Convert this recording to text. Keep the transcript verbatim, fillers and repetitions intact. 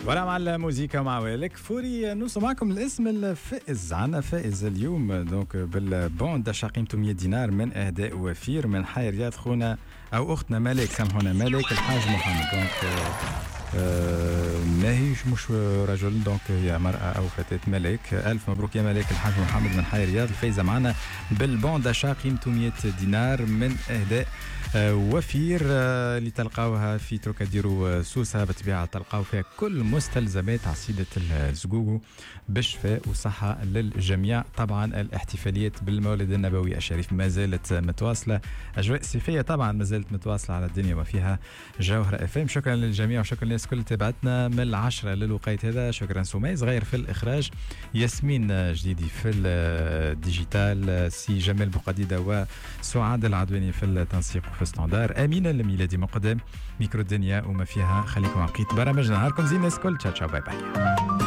ولا مع الموسيقى مع والك فوري نوصل معكم الاسم الفائز. عنا فائز اليوم دونك بالبون داشا قيمته مية دينار من اهداء وفير من حي رياض خونا او اختنا ملك، سامحونا ملك الحاج محمد. دونك آه ماهيش مش رجل، دونك هي مرأة أو فتاة ملك. ألف مبروك يا ملك الحاج محمد من حي رياض، الفايزة معنا بالبون داشا قيمته مية دينار من إهداء آه وفير آه اللي تلقاوها في تروكاديرو سوسة. بالطبيعة تلقاو فيها كل مستلزمات عصيدة الزقوقو بالشفاء والصحة للجميع. طبعا الاحتفاليات بالمولد النبوي الشريف ما زالت متواصلة، أجواء صيفية طبعا ما زالت متواصلة على الدنيا وفيها جوهرة اف ام. شكرا للجميع وشكرا للناس كل تابعتنا من العشرة للوقيت هذا. شكرا سمية صغير في الإخراج، ياسمين جديدي في الديجيتال، سي جمال بوقديدة وسعاد العدواني في التنسيق وفي ستاندار، أمينة الميلادي مقدم ميكرو الدنيا وما فيها. خليكم عقيت برامج نهاركم زين الناس كل. تشاو تشاو باي باي.